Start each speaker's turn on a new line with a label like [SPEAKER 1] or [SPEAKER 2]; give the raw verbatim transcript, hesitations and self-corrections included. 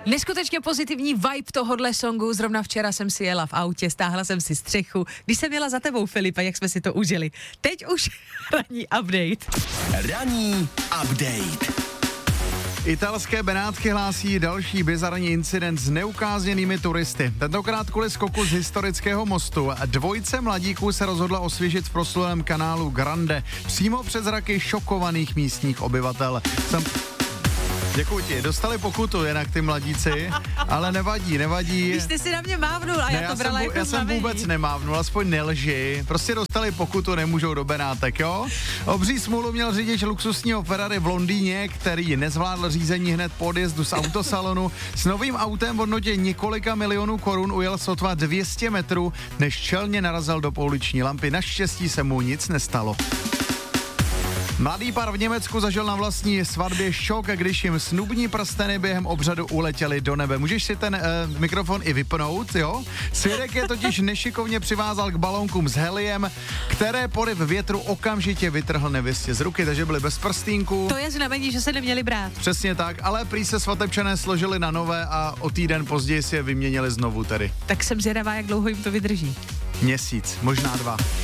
[SPEAKER 1] Neskutečně pozitivní vibe tohodle songu. Zrovna včera jsem si jela v autě, stáhla jsem si střechu. Když jsem jela za tebou, Filipe, jak jsme si to užili. Teď už ranní update.
[SPEAKER 2] Ranní update.
[SPEAKER 3] Italské Benátky hlásí další bizarní incident s neukázněnými turisty. Tentokrát kvůli skoku z historického mostu. Dvojce mladíků se rozhodla osvěžit v proslulém kanálu Grande přímo před zraky šokovaných místních obyvatel. Jsem... Děkuji ti, dostali pokutu jinak ty mladíci, ale nevadí, nevadí.
[SPEAKER 1] Když jsi si na mě mávnul a
[SPEAKER 3] ne,
[SPEAKER 1] já to brala
[SPEAKER 3] jsem,
[SPEAKER 1] jako
[SPEAKER 3] Já jsem vůbec nemávnul, aspoň nelži. Prostě dostali pokutu, nemůžou do Benátek, jo? Obří smůlu měl řidič luxusního Ferrari v Londýně, který nezvládl řízení hned po odjezdu z autosalonu. S novým autem v hodnotě několika milionů korun ujel sotva dvě stě metrů, než čelně narazil do pouliční lampy. Naštěstí se mu nic nestalo. Mladý pár v Německu zažil na vlastní svatbě šok, když jim snubní prsteny během obřadu uletěly do nebe. Můžeš si ten uh, mikrofon i vypnout, jo? Svědek je totiž nešikovně přivázal k balónkům s heliem, které poryv větru okamžitě vytrhl nevěstě z ruky, takže byli bez prstínku.
[SPEAKER 1] To je znamení, že se neměli brát.
[SPEAKER 3] Přesně tak, ale prý se svatebčané složili na nové a o týden později si je vyměnili znovu tedy.
[SPEAKER 1] Tak jsem zvědavá, jak dlouho jim to vydrží.
[SPEAKER 3] Měsíc, možná dva.